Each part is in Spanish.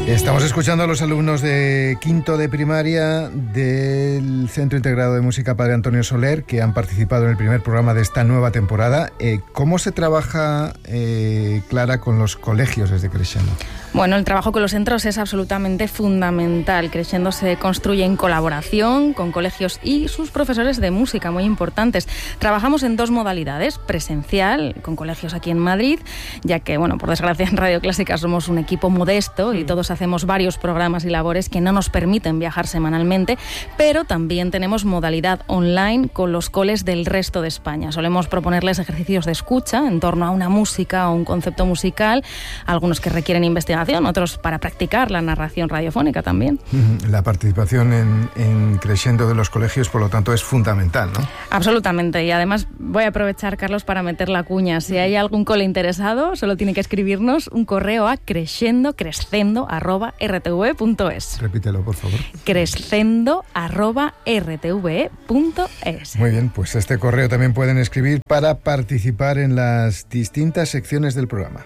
Estamos escuchando a los alumnos de quinto de primaria del Centro Integrado de Música Padre Antonio Soler, que han participado en el primer programa de esta nueva temporada. ¿Cómo se trabaja, Clara, con los colegios desde Crescendo? Bueno, el trabajo con los centros es absolutamente fundamental. Crescendo se construye en colaboración con colegios y sus profesores de música, muy importantes. Trabajamos en dos modalidades: presencial, con colegios aquí en Madrid, ya que, bueno, por desgracia en Radio Clásica somos un equipo modesto y todos hacemos varios programas y labores que no nos permiten viajar semanalmente, pero también tenemos modalidad online con los coles del resto de España. Solemos proponerles ejercicios de escucha en torno a una música o un concepto musical, algunos que requieren investigación, otros para practicar la narración radiofónica también. La participación en Crescendo de los colegios, por lo tanto, es fundamental, ¿no? Absolutamente, y además voy a aprovechar, Carlos, para meter la cuña. Si hay algún cole interesado, solo tiene que escribirnos un correo a crescendo@rtve.es. Repítelo, por favor. crescendo@rtve.es. Muy bien, pues este correo también pueden escribir para participar en las distintas secciones del programa.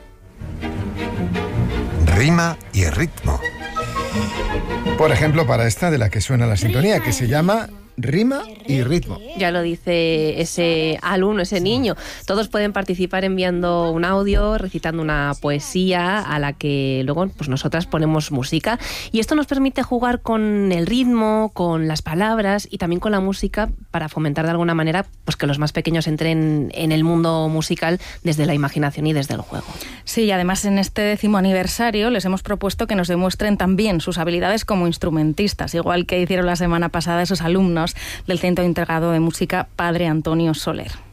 Rima y ritmo. Por ejemplo, para esta de la que suena la sintonía, que se llama Rima y ritmo. Ya lo dice ese alumno, ese niño. Todos pueden participar enviando un audio, recitando una poesía a la que luego pues nosotras ponemos música. Y esto nos permite jugar con el ritmo, con las palabras y también con la música para fomentar de alguna manera pues que los más pequeños entren en el mundo musical desde la imaginación y desde el juego. Sí, y además en este 10º aniversario les hemos propuesto que nos demuestren también sus habilidades como instrumentistas, igual que hicieron la semana pasada esos alumnos del Centro Integrado de Música Padre Antonio Soler.